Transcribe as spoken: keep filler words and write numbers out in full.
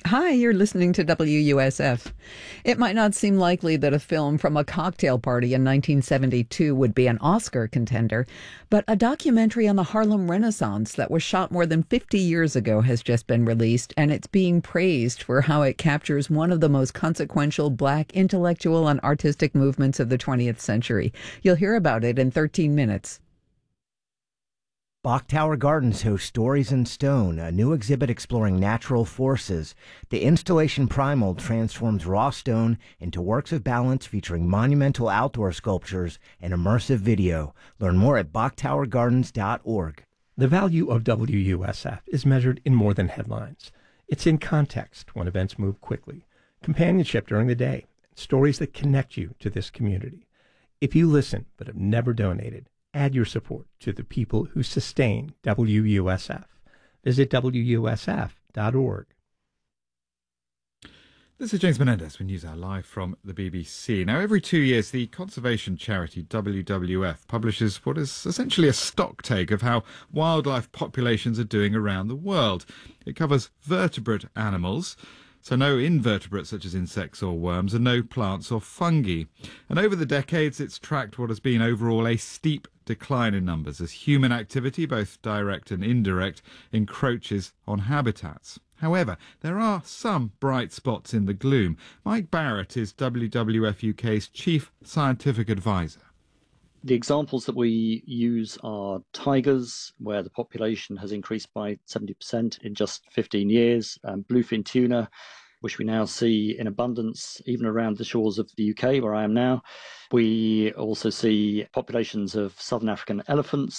Hi, you're listening to W U S F. It might not seem likely that a film from a cocktail party in nineteen seventy-two would be an Oscar contender, but a documentary on the Harlem Renaissance that was shot more than fifty years ago has just been released, and it's being praised for how it captures one of the most consequential Black intellectual and artistic movements of the twentieth century. You'll hear about it in thirteen minutes. Bok Tower Gardens hosts Stories in Stone, a new exhibit exploring natural forces. The installation Primal transforms raw stone into works of balance featuring monumental outdoor sculptures and immersive video. Learn more at bok tower gardens dot org. The value of W U S F is measured in more than headlines. It's in context when events move quickly, companionship during the day, and stories that connect you to this community. If you listen but have never donated, add your support to the people who sustain W U S F. Visit W U S F dot org. This is James Menendez with News Hour live from the B B C. Now, every two years, the conservation charity W W F publishes what is essentially a stock take of how wildlife populations are doing around the world. It covers vertebrate animals, so no invertebrates such as insects or worms, and no plants or fungi. And over the decades, it's tracked what has been overall a steep decline in numbers as human activity, both direct and indirect, encroaches on habitats. However, there are some bright spots in the gloom. Mike Barrett is W W F U K's chief scientific advisor. The examples that we use are tigers, where the population has increased by seventy percent in just fifteen years, um, bluefin tuna, which we now see in abundance even around the shores of the U K, where I am now. We also see populations of southern African elephants,